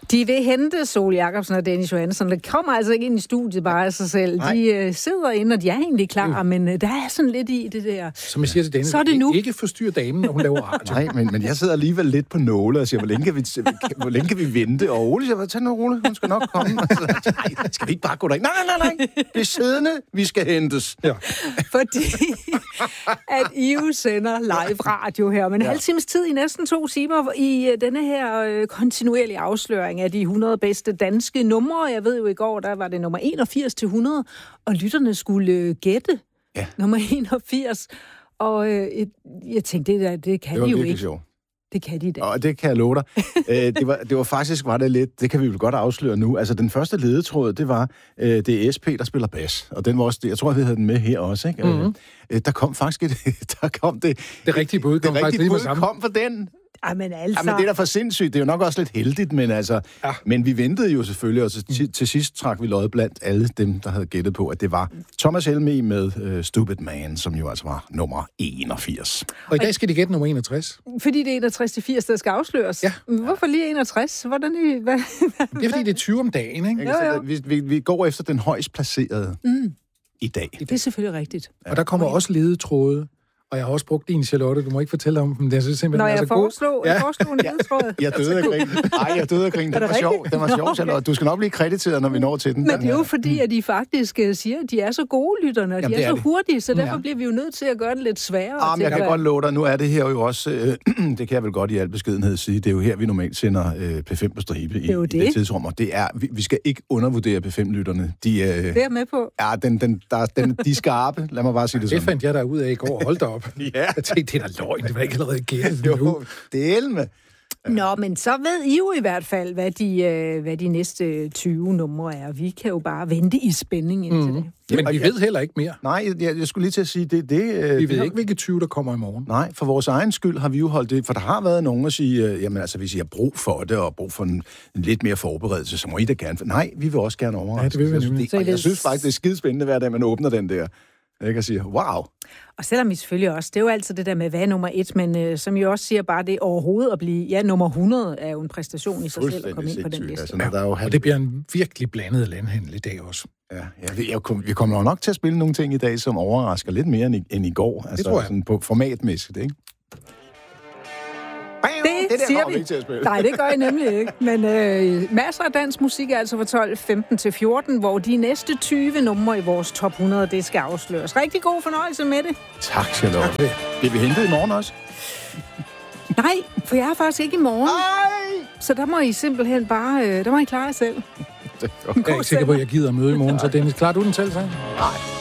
De vil hente Sol Jacobsen og Dennis Johansson. Det kommer altså ikke ind i studiet bare af sig selv. De sidder inde, og de er egentlig klar, men der er sådan lidt i det der. Som jeg siger til Dennis, så er det nu. Ikke forstyrre damen, når hun laver radio. Nej, men jeg sidder alligevel lidt på nåle og siger, hvor længe kan vi vente? Og Ole siger, tag nu, Ole, hun skal nok komme. Nej, skal vi ikke bare gå derind? Nej. Det er siddende, vi skal hentes. Ja. Fordi at I jo sender live radio her, men en halv times tid i næsten 2 timer i denne her kontinuerlige afsløring af de 100 bedste danske numre. Jeg ved jo, i går, der var det nummer 81 til 100, og lytterne skulle gætte nummer 81. Og jeg tænkte, det kan de jo ikke. Sjovt. Det kan de da. Og det kan jeg love dig. det var faktisk det lidt, det kan vi vel godt afsløre nu. Altså, den første ledetråd, det var, det er SP, der spiller bas. Og den var også, jeg tror, vi havde den med her også, ikke? Mm-hmm. Der kom faktisk det rigtige bud kom faktisk lige med sammen. Kom for den. Jamen altså. Jamen, det er da for sindssygt. Det er jo nok også lidt heldigt, men altså... Ja. Men vi ventede jo selvfølgelig, og til sidst trak vi lod blandt alle dem, der havde gættet på, at det var Thomas Helmig med Stupid Man, som jo altså var nummer 81. Og i dag skal de gætte nummer 61. Fordi det er 61 til 80, der skal afsløres. Ja. Hvorfor lige 61? Hvordan det er fordi, det er 20 om dagen, ikke? Jo. Vi går efter den højst placerede i dag. Det er selvfølgelig rigtigt. Ja. Og der kommer også ledetråde. Og jeg har også brugt din, Charlotte. Du må ikke fortælle om dem. Det er simpelthen jeg foreslog en ledetråd. Jeg døde af grin. Jeg døde af grin. Det var sjov. Det var sjov, Charlotte. Du skal nok blive krediteret, når vi når til den. Men det er jo fordi, at de faktisk siger, at de er så gode, lytterne, og de er så hurtige, så derfor bliver vi jo nødt til at gøre det lidt sværere. Jeg kan godt love dig, nu er det her jo også, det kan jeg vel godt i al beskedenhed sige, det er jo her, vi normalt sender P5 på stribe i det tidsrum, og det er, vi skal ikke undervurdere P5-lytterne. Det er med på. Ja, de er skarpe, lad mig bare sige det sådan. Det fandt jeg der ud af i går. Hold da op. Ja. Jeg tænkte, det er da løgn, det var ikke allerede gættet. Jo, det er elme. Nå, men så ved I jo i hvert fald, hvad de næste 20 numre er. Vi kan jo bare vente i spænding indtil det. Men vi ved heller ikke mere. Nej, jeg skulle lige til at sige, det vi ved ikke, hvilke 20, der kommer i morgen. Nej, for vores egen skyld har vi jo holdt det, for der har været nogen at sige, jamen altså, hvis I har brug for det, og brug for en lidt mere forberedelse, så må I da gerne. Nej, vi vil også gerne overraske. Ja, det vil vi nemlig. Jeg synes faktisk, det er skidespændende hver dag, man åbner den der. Jeg kan sige, wow. Og selvom I selvfølgelig også, det er jo altid det der med, hvad er nummer 1, men som I også siger, bare det overhovedet at blive, nummer 100 er jo en præstation i sig selv at komme ind på den liste. Altså, og det bliver en virkelig blandet landhandel i dag også. Ja, vi kommer nok til at spille nogle ting i dag, som overrasker lidt mere end i går. Altså, det tror jeg. Sådan på formatmæssigt, ikke? Det siger vi. Nej, det gør I nemlig ikke. Men masser af dansk musik er altså fra 12.15 til 14, hvor de næste 20 numre i vores top 100, det skal afsløres. Rigtig god fornøjelse med det. Tak, Charlotte. Bliver vi hentet i morgen også? Nej, for jeg er faktisk ikke i morgen. Nej! Så der må I simpelthen bare, der må I klare jer selv. Jeg er ikke sikker på, at jeg gider møde i morgen, så Dennis, klarer du den selv, så? Nej.